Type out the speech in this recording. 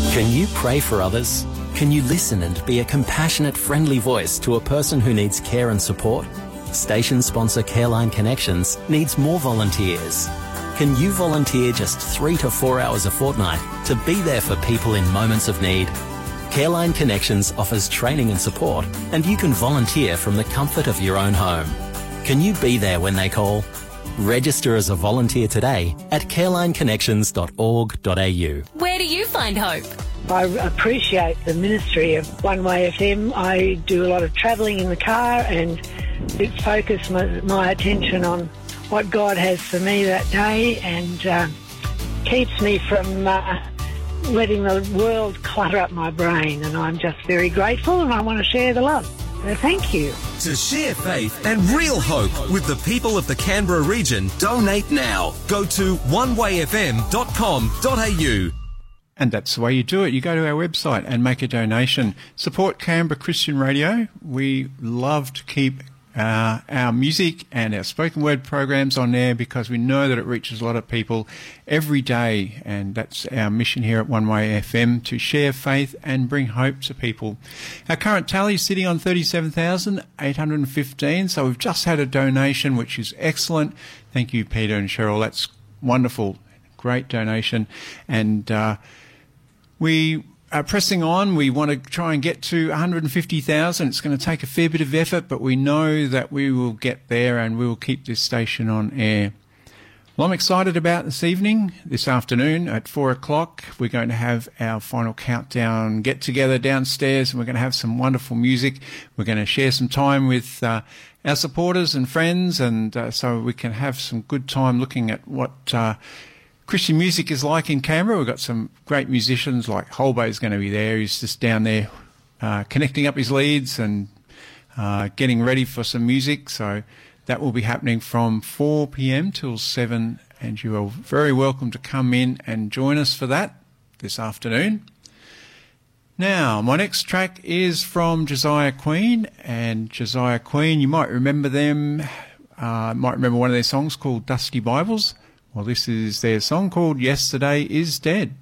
Can you pray for others? Can you listen and be a compassionate, friendly voice to a person who needs care and support? Station sponsor Careline Connections needs more volunteers. Can you volunteer just 3 to 4 hours a fortnight to be there for people in moments of need? Careline Connections offers training and support, and you can volunteer from the comfort of your own home. Can you be there when they call? Register as a volunteer today at carelineconnections.org.au. Where do you find hope? I appreciate the ministry of One Way FM. I do a lot of travelling in the car, and it focuses my attention on what God has for me that day, and keeps me from letting the world clutter up my brain. And I'm just very grateful, and I want to share the love. So thank you. To share faith and real hope with the people of the Canberra region, donate now. Go to onewayfm.com.au. And that's the way you do it. You go to our website and make a donation. Support Canberra Christian Radio. We love to keep our music and our spoken word programs on there because we know that it reaches a lot of people every day, and that's our mission here at One Way FM, to share faith and bring hope to people. Our current tally is sitting on 37,815, so we've just had a donation, which is excellent. Thank you, Peter and Cheryl. That's wonderful. Great donation. And we pressing on. We want to try and get to 150,000. It's going to take a fair bit of effort, but we know that we will get there, and we will keep this station on air. Well, I'm excited about this afternoon at 4 o'clock. We're going to have our final countdown get-together downstairs, and we're going to have some wonderful music. We're going to share some time with our supporters and friends, and so we can have some good time looking at what Christian music is like in Canberra. We've got some great musicians, like Holbay's going to be there. He's just down there connecting up his leads and getting ready for some music. So that will be happening from 4 p.m. till 7, and you are very welcome to come in and join us for that this afternoon. Now, my next track is from Josiah Queen, and Josiah Queen, you might remember them, might remember one of their songs called Dusty Bibles. Well, this is their song called Yesterday is Dead.